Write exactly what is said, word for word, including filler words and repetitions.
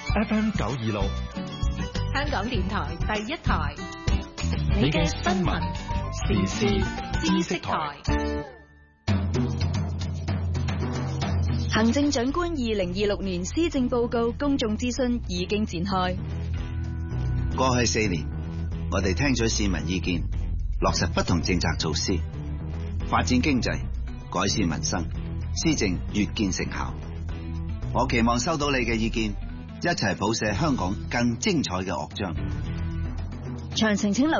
F M 九二六， 香港電台第一台， 你嘅新聞時事知識台。 行政長官二零二六年施政報告公眾諮詢已經展開。 過去四年，我哋聽取市民意見，落實不同政策措施，發展經濟，改善民生，施政越見成效。我期望收到你嘅意見，一齊譜寫香港更精彩嘅樂章。 詳情請留